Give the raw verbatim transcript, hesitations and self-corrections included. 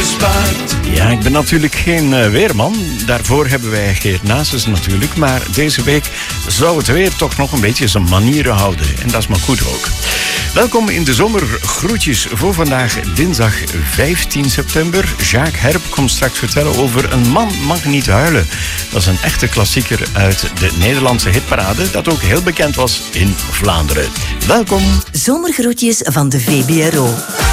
gespaard. Ja, ik ben natuurlijk geen uh, weerman. Daarvoor hebben wij Geert Nasus natuurlijk. Maar deze week zou het weer toch nog een beetje zijn manieren houden. En dat is maar goed ook. Welkom in de zomergroetjes voor vandaag dinsdag vijftien september. Jacques Herp komt straks vertellen over Een man mag niet huilen. Dat is een echte klassieker uit de Nederlandse hitparade dat ook heel bekend was in Vlaanderen. Welkom. Zomergroetjes van de V B R O.